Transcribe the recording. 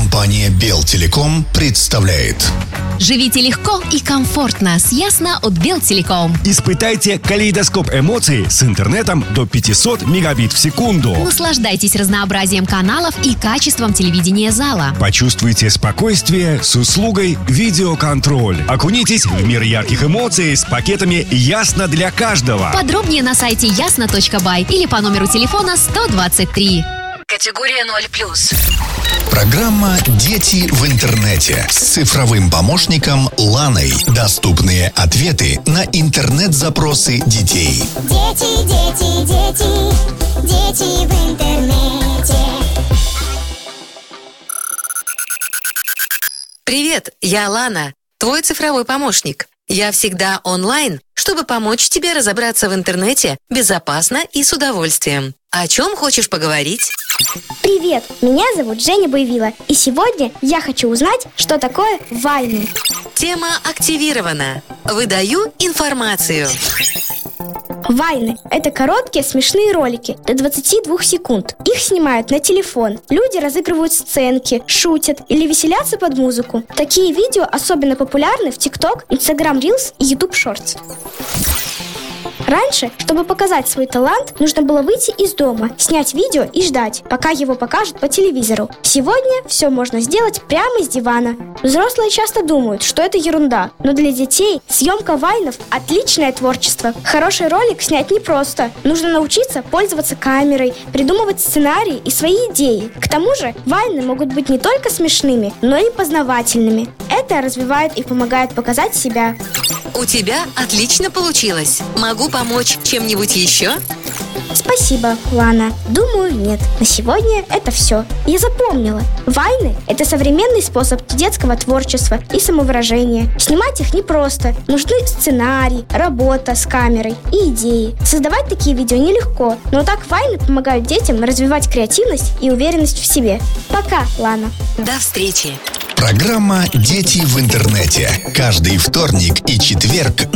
Компания Белтелеком представляет. Живите легко и комфортно с Ясно от Белтелеком. Испытайте калейдоскоп эмоций с интернетом до 500 мегабит в секунду. Наслаждайтесь разнообразием каналов и качеством телевидения зала. Почувствуйте спокойствие с услугой видеоконтроль. Окунитесь в мир ярких эмоций с пакетами «Ясно для каждого». Подробнее на сайте ясно.бай или по номеру телефона 123. Категория 0+. Программа «Дети в интернете» с цифровым помощником Ланой. Доступные ответы на интернет-запросы детей. Дети, дети, дети, дети в интернете. Привет, я Лана, твой цифровой помощник. Я всегда онлайн, чтобы помочь тебе разобраться в интернете безопасно и с удовольствием. О чем хочешь поговорить? Привет, меня зовут Женя Боевила, и сегодня я хочу узнать, что такое вайны. Тема активирована. Выдаю информацию. Вайны – это короткие смешные ролики до 22 секунд. Их снимают на телефон. Люди разыгрывают сценки, шутят или веселятся под музыку. Такие видео особенно популярны в TikTok, Instagram Reels и YouTube Shorts. Раньше, чтобы показать свой талант, нужно было выйти из дома, снять видео и ждать, пока его покажут по телевизору. Сегодня все можно сделать прямо с дивана. Взрослые часто думают, что это ерунда, но для детей съемка вайнов – отличное творчество. Хороший ролик снять непросто. Нужно научиться пользоваться камерой, придумывать сценарии и свои идеи. К тому же, вайны могут быть не только смешными, но и познавательными. Это развивает и помогает показать себя. У тебя отлично получилось. Могу помочь чем-нибудь еще? Спасибо, Лана. Думаю, нет. На сегодня это все. Я запомнила. Вайны – это современный способ детского творчества и самовыражения. Снимать их непросто. Нужны сценарий, работа с камерой и идеи. Создавать такие видео нелегко, но так вайны помогают детям развивать креативность и уверенность в себе. Пока, Лана. До встречи. Программа «Дети в интернете». Каждый вторник и четверг